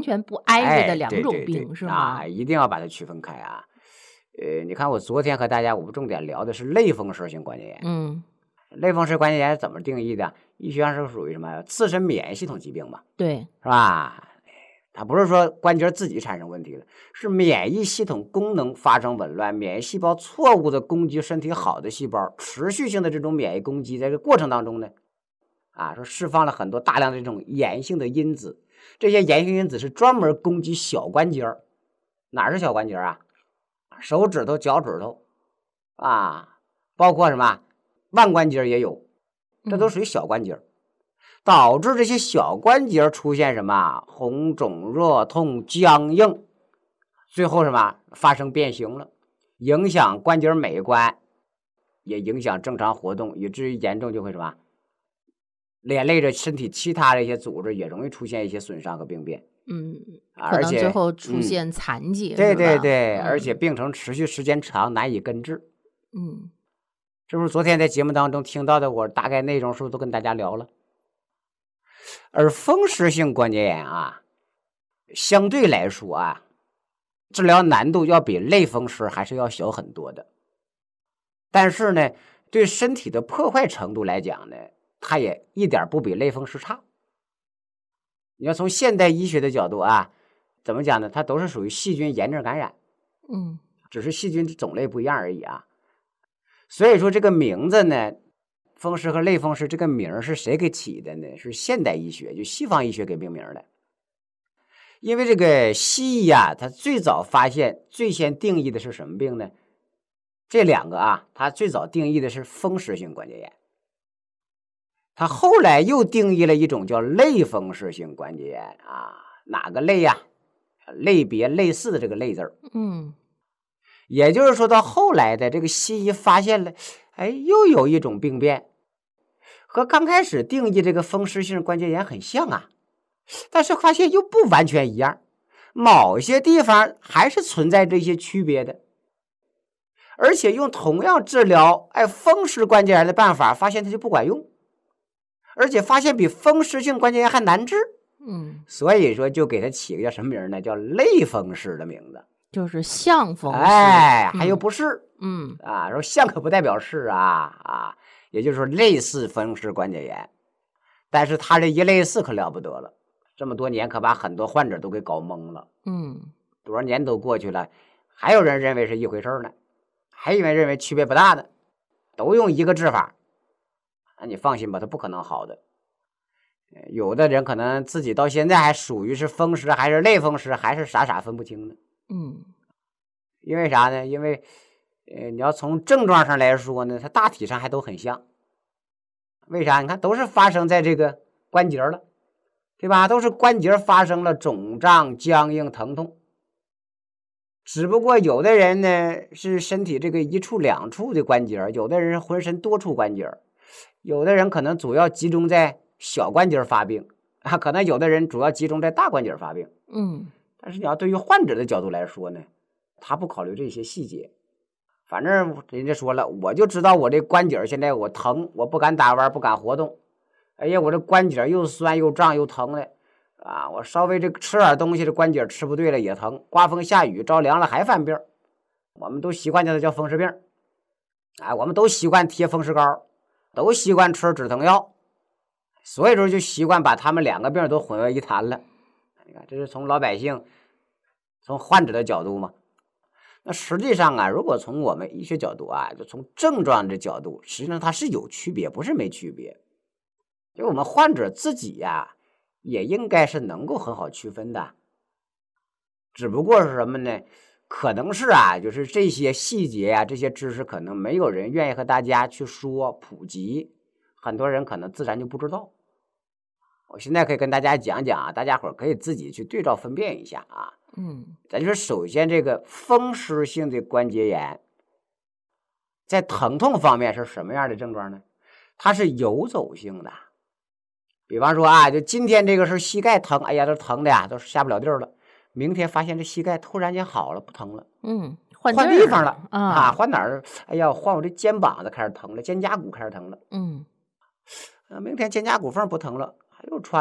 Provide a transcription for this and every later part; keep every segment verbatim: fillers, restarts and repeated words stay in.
全不挨着的哎， 两种对对对病，是吗？ 啊，一定要把它区分开啊。呃，你看我昨天和大家我们重点聊的是类风湿性关节炎。 嗯， 类风湿关节炎是怎么定义的？医学上是属于什么？自身免疫系统疾病嘛， 对， 是吧？它不是说关节自己产生问题了，是免疫系统功能发生紊乱，免疫细胞错误的攻击身体好的细胞，持续性的这种免疫攻击，在这个过程当中呢，啊，说释放了很多大量的这种炎性的因子，这些炎性因子是专门攻击小关节儿，哪是小关节啊？手指头、脚趾头啊，包括什么腕关节也有，这都属于小关节。嗯，导致这些小关节出现什么红肿热痛僵硬，最后什么发生变形了，影响关节美观，也影响正常活动，以至于严重就会什么连累着身体其他的一些组织，也容易出现一些损伤和病变。 嗯， 可能最后出现残疾， 嗯、对对对， 嗯、而且病程持续时间长，难以根治。 嗯， 是不是昨天在节目当中听到的？我大概内容是不是都跟大家聊了？而风湿性关节炎啊，相对来说啊，治疗难度要比类风湿还是要小很多的。但是呢，对身体的破坏程度来讲呢，它也一点不比类风湿差。你要从现代医学的角度啊，怎么讲呢？它都是属于细菌炎症感染， 嗯， 只是细菌种类不一样而已啊。所以说这个名字呢，风湿和类风湿这个名是谁给起的呢？是现代医学，就西方医学给命名的。因为这个西医啊，它最早发现、最先定义的是什么病呢？这两个啊，它最早定义的是风湿性关节炎，它后来又定义了一种叫类风湿性关节炎啊，哪个类呀、啊？类别类似的这个类字儿。 嗯， 也就是说，到后来的这个西医发现了，哎，又有一种病变和刚开始定义这个风湿性关节炎很像啊，但是发现又不完全一样，某些地方还是存在这些区别的。而且用同样治疗哎风湿关节炎的办法，发现它就不管用，而且发现比风湿性关节炎还难治。 嗯， 所以说就给它起个叫什么名呢？叫类风湿的名字， 就是像风湿， 哎，还有不是， 嗯啊，说像可不代表是啊啊，也就是说类似风湿关节炎，但是它这一类似可了不得了，这么多年可把很多患者都给搞懵了。 嗯， 多少年都过去了，还有人认为是一回事呢，还有人认为区别不大的，都用一个治法，那你放心吧，它不可能好的。有的人可能自己到现在还属于是风湿还是类风湿，还是傻傻分不清呢。 嗯， 因为啥呢？因为呃，你要从症状上来说呢，它大体上还都很像。为啥？你看都是发生在这个关节了，对吧？都是关节发生了肿胀、僵硬、疼痛。只不过有的人呢是身体这个一处两处的关节，有的人是浑身多处关节，有的人可能主要集中在小关节发病啊，可能有的人主要集中在大关节发病。 嗯， 但是你要对于患者的角度来说呢，他不考虑这些细节，反正人家说了，我就知道我这关节现在我疼，我不敢打弯，不敢活动。哎呀，我这关节又酸又胀又疼的啊！我稍微这吃点东西，这关节吃不对了也疼，刮风下雨着凉了还犯病。我们都习惯叫它叫风湿病，哎，我们都习惯贴风湿膏，都习惯吃止疼药，所以说就习惯把他们两个病都混为一谈了。你看，这是从老百姓、从患者的角度嘛。那实际上啊，如果从我们医学角度啊，就从症状的角度，实际上它是有区别，不是没区别。就我们患者自己呀、啊，也应该是能够很好区分的。只不过是什么呢？可能是啊，就是这些细节啊，这些知识可能没有人愿意和大家去说普及，很多人可能自然就不知道。我现在可以跟大家讲讲啊，大家伙可以自己去对照分辨一下啊。 嗯， 咱就说，首先这个风湿性的关节炎，在疼痛方面是什么样的症状呢？它是游走性的。比方说啊，就今天这个是膝盖疼，哎呀，都疼的呀，都下不了地儿了。明天发现这膝盖突然间好了，不疼了， 嗯，换换地方了啊， 啊，换哪儿？哎呀，换我这肩膀子开始疼了，肩胛骨开始疼了。 嗯， 明天肩胛骨缝不疼了，又串了，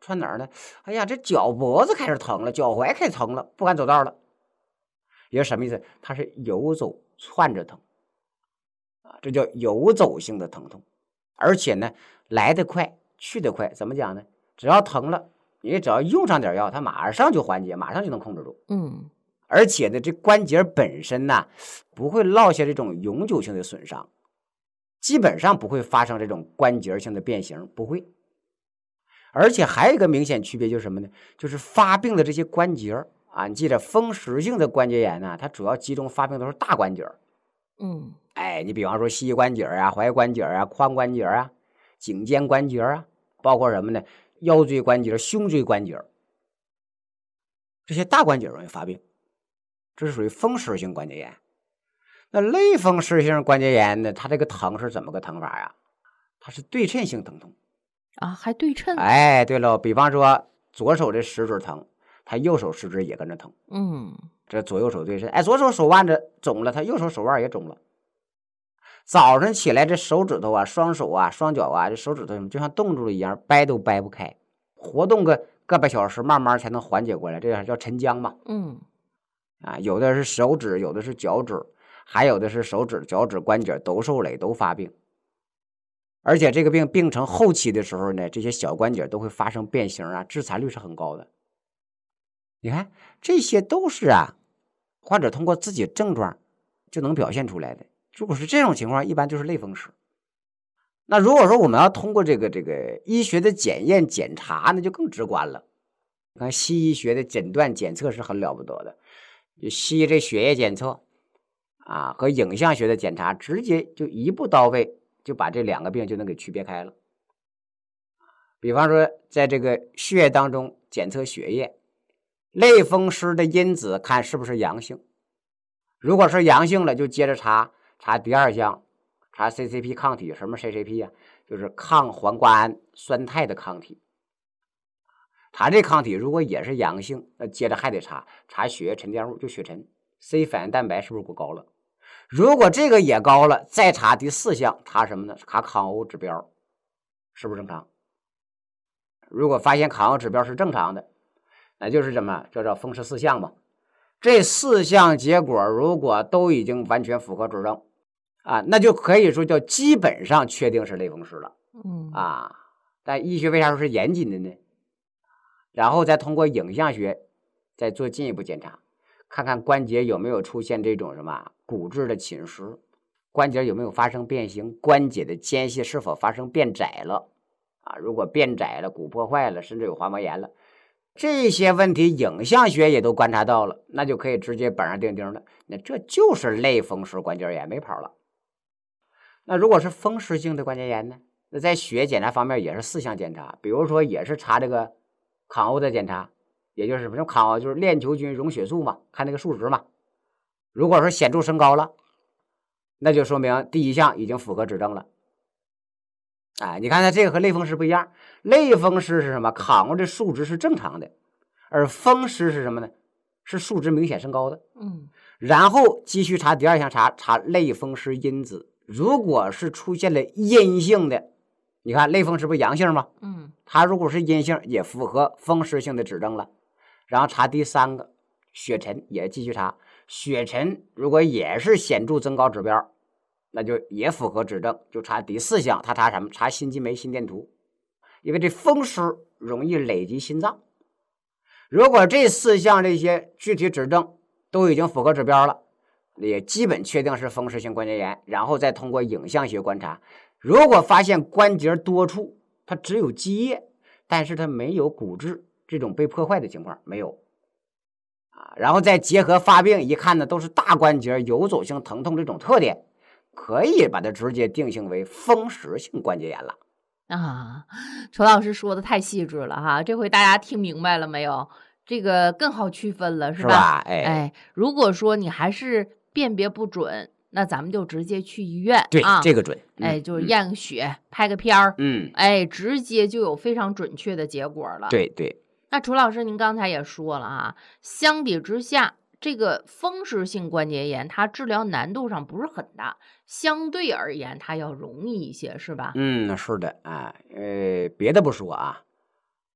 窜哪儿呢？哎呀，这脚脖子开始疼了，脚踝开始疼了，不敢走道了。也是什么意思？它是游走窜着疼啊，这叫游走性的疼痛，而且呢来得快去得快。怎么讲呢？只要疼了，你只要用上点药，它马上就缓解，马上就能控制住。 嗯， 而且呢，这关节本身呢不会落下这种永久性的损伤，基本上不会发生这种关节性的变形，不会。而且还有一个明显区别就是什么呢？就是发病的这些关节啊，你记着，风湿性的关节炎呢，它主要集中发病都是大关节。 嗯， 哎，你比方说膝关节啊、踝关节啊、髋关节啊、颈肩关节啊，包括什么呢？腰椎关节、胸椎关节，这些大关节容易发病，这是属于风湿性关节炎。那类风湿性关节炎呢，它这个疼是怎么个疼法呀？它是对称性疼痛啊，还对称。 哎，对了，比方说左手的食指疼，他右手食指也跟着疼。 嗯， 这左右手对称。哎，左手手腕子肿了，他右手手腕也肿了。早晨起来这手指头啊、双手啊、双脚啊，这手指头就像冻住了一样，掰都掰不开，活动个个把小时，慢慢才能缓解过来。这叫沉僵嘛。 嗯， 啊，有的是手指，有的是脚趾，还有的是手指、脚趾关节都受累，都发病。而且这个病病程后期的时候呢，这些小关节都会发生变形啊，致残率是很高的。你看，这些都是啊，患者通过自己症状就能表现出来的。如果是这种情况，一般就是类风湿。那如果说我们要通过这个这个医学的检验检查，那就更直观了。你看西医学的诊断检测是很了不得的，西医这血液检测啊和影像学的检查，直接就一步到位，就把这两个病就能给区别开了。比方说，在这个血液当中检测血液，类风湿的因子看是不是阳性，如果是阳性了，就接着查查第二项，查 C C P 抗体。什么 C C P 呀、啊？就是抗环胱氨酸肽的抗体。查这抗体如果也是阳性，那接着还得查查血液沉淀物，就血沉 C 反应蛋白是不是过高了。如果这个也高了，再查第四项，查什么呢？查抗欧指标是不是正常。如果发现抗欧指标是正常的，那就是什么？这叫风湿四项嘛。这四项结果如果都已经完全符合指证啊，那就可以说叫基本上确定是类风湿了。 嗯啊，但医学为啥说是严谨的呢？然后再通过影像学再做进一步检查，看看关节有没有出现这种什么骨质的侵蚀，关节有没有发生变形，关节的间隙是否发生变窄了啊？如果变窄了，骨破坏了，甚至有滑膜炎了，这些问题影像学也都观察到了，那就可以直接板上钉钉了。那这就是类风湿关节炎，没跑了。那如果是风湿性的关节炎呢？那在血液检查方面也是四项检查，比如说也是查这个抗欧的检查，也就是什么抗欧，就是链球菌溶血素嘛，看那个数值嘛。如果说显著升高了，那就说明第一项已经符合指证了。哎，你看它这个和类风湿不一样，类风湿是什么？抗欧的数值是正常的，而风湿是什么呢？是数值明显升高的。 嗯， 然后继续查第二项，查查类风湿因子，如果是出现了阴性的，你看类风湿不阳性吗？ 嗯， 它如果是阴性，也符合风湿性的指证了。然后查第三个血沉，也继续查血沉，如果也是显著增高指标，那就也符合指证，就查第四项，他查什么？查心肌酶心电图，因为这风湿容易累积心脏。如果这四项这些具体指证都已经符合指标了，也基本确定是风湿性关节炎，然后再通过影像学观察，如果发现关节多处它只有积液，但是它没有骨质这种被破坏的情况，没有啊，然后再结合发病一看呢，都是大关节游走性疼痛这种特点，可以把它直接定性为风湿性关节炎了。 啊，陈老师说的太细致了哈，这回大家听明白了没有？这个更好区分了，是吧？ 是吧？哎哎，如果说你还是辨别不准，那咱们就直接去医院对， 啊， 这个准。嗯、 哎，就是验个血，拍个片儿， 嗯， 哎，直接就有非常准确的结果了。 对对。 那楚老师，您刚才也说了啊，相比之下，这个风湿性关节炎它治疗难度上不是很大，相对而言它要容易一些，是吧？ 嗯，是的啊，呃，别的不说啊，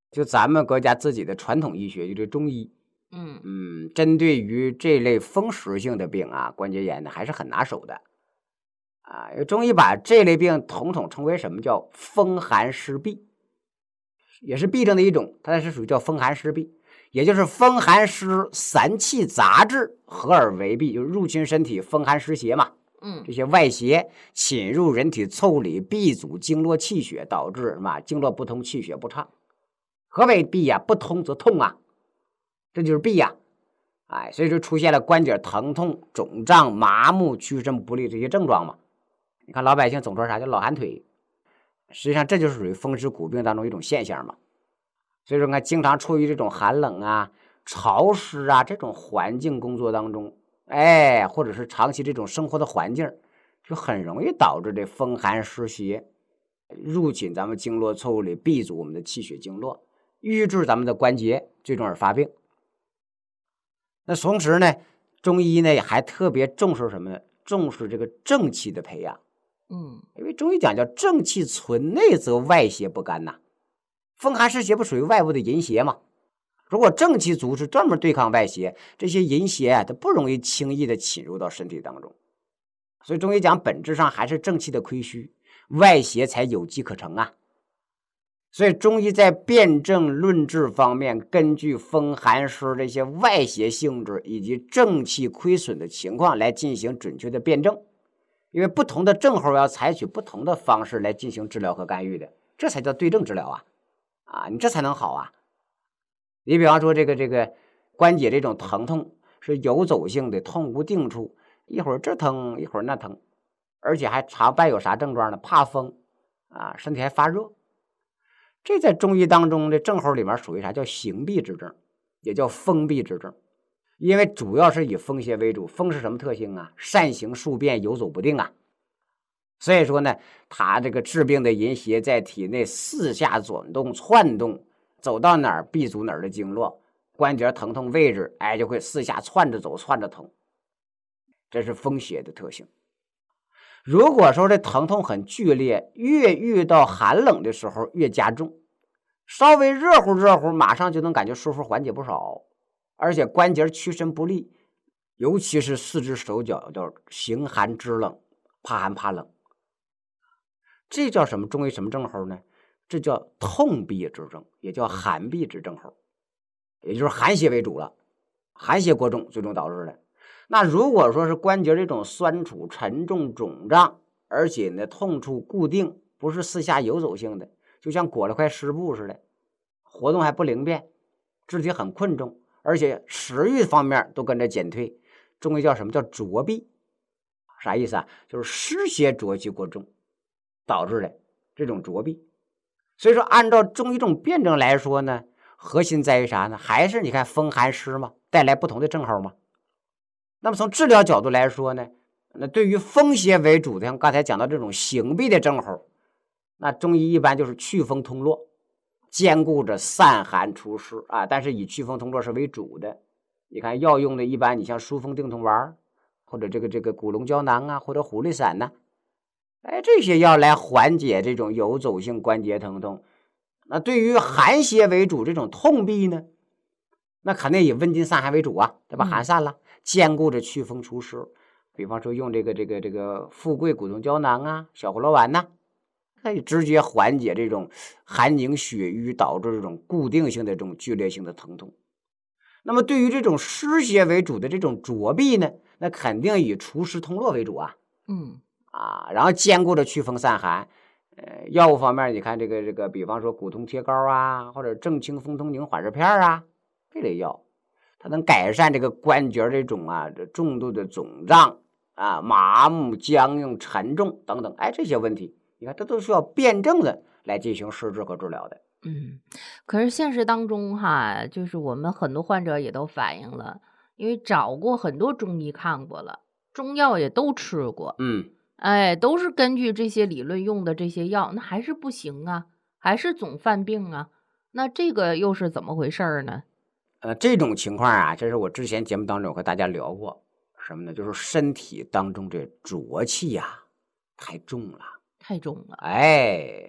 就咱们国家自己的传统医学，就这中医， 嗯嗯，针对于这类风湿性的病啊，关节炎呢还是很拿手的啊。因为中医把这类病统统称为什么叫风寒湿痹，也是痹症的一种，它是属于叫风寒湿痹，也就是风寒湿三气杂质合而为痹，就入侵身体风寒湿邪嘛。 嗯这些外邪侵入人体腠理，闭阻经络气血，导致什么经络不通，气血不畅。何为痹呀？不通则痛啊，这就是痹呀。哎，所以说出现了关节疼痛、肿胀、麻木、屈伸不利这些症状嘛。你看老百姓总说啥叫老寒腿，实际上这就是属于风湿骨病当中一种现象嘛。所以说，看经常处于这种寒冷啊、潮湿啊这种环境工作当中，哎，或者是长期这种生活的环境，就很容易导致这风寒湿邪入侵咱们经络腠理，闭阻我们的气血经络，瘀滞咱们的关节，最终而发病。那同时呢，中医呢还特别重视什么呢？重视这个正气的培养。 嗯， 因为中医讲叫正气存内，则外邪不干呐。风寒湿邪不属于外部的淫邪吗？如果正气足，是专门对抗外邪，这些淫邪啊，它不容易轻易的侵入到身体当中。所以中医讲本质上还是正气的亏虚，外邪才有机可乘啊。所以中医在辨证论治方面，根据风寒湿这些外邪性质以及正气亏损的情况来进行准确的辨证。因为不同的症候要采取不同的方式来进行治疗和干预的，这才叫对症治疗啊！啊，你这才能好啊！你比方说这个这个关节这种疼痛是游走性的，痛无定处，一会儿这疼一会儿那疼，而且还常伴有啥症状呢？怕风啊，身体还发热。这在中医当中的症候里面属于啥？叫形痹之症，也叫风痹之症。因为主要是以风邪为主，风是什么特性啊？善行数变，游走不定啊。所以说呢，它这个治病的淫邪在体内四下转动、窜动，走到哪儿闭阻哪儿的经络，关节疼痛位置，哎，就会四下窜着走、窜着疼。这是风邪的特性。如果说这疼痛很剧烈，越遇到寒冷的时候越加重，稍微热乎热乎，马上就能感觉舒服缓解不少。而且关节屈伸不利，尤其是四肢手脚叫形寒肢冷，怕寒怕冷。这叫什么？中医什么症候呢？这叫痛痹之症，也叫寒痹之症候，也就是寒邪为主了，寒邪过重最终导致的。那如果说是关节这种酸楚、沉重、肿胀，而且呢痛处固定，不是四下游走性的，就像裹了块湿布似的，活动还不灵便，肢体很困重，而且食欲方面都跟着减退，中医叫什么？叫浊痹。啥意思啊？就是湿邪浊气过重导致的这种浊痹。所以说按照中医这种辩证来说呢，核心在于啥呢？还是你看风寒湿嘛，带来不同的症候嘛。那么从治疗角度来说呢，那对于风邪为主的，像刚才讲到这种形痹的症候，那中医一般就是祛风通络，兼顾着散寒除湿啊，但是以祛风通络是为主的。你看药用的一般，你像疏风定痛丸，或者这个这个古龙胶囊啊，或者虎利散呐、啊，哎，这些药来缓解这种游走性关节疼痛。那对于寒邪为主这种痛痹呢，那肯定以温经散寒为主啊，对吧？寒散了，兼顾着祛风除湿。比方说用这个这个这个富贵古龙胶囊啊，小葫芦丸呐、啊，可以直接缓解这种寒凝血瘀导致这种固定性的这种剧烈性的疼痛。那么对于这种湿邪为主的这种浊痹呢，那肯定以除湿通络为主啊。 嗯啊，然后兼顾着祛风散寒。呃，药物方面，你看这个这个，比方说骨痛贴膏啊，或者正清风通宁缓释片啊，这类药，它能改善这个关节这种啊这重度的肿胀啊、麻木、僵硬、沉重等等，哎，这些问题，你看这都需要辩证的来进行施治和治疗的。 嗯，可是现实当中哈，就是我们很多患者也都反映了，因为找过很多中医看过了，中药也都吃过， 嗯。 哎，都是根据这些理论用的这些药，那还是不行啊，还是总犯病啊，那这个又是怎么回事呢？ 呃，这种情况啊，这是我之前节目当中有和大家聊过，什么呢？就是身体当中这浊气呀、啊、太重了， 太重了。 哎，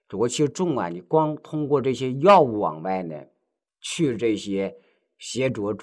浊气重啊，你光通过这些药物往外呢去这些邪浊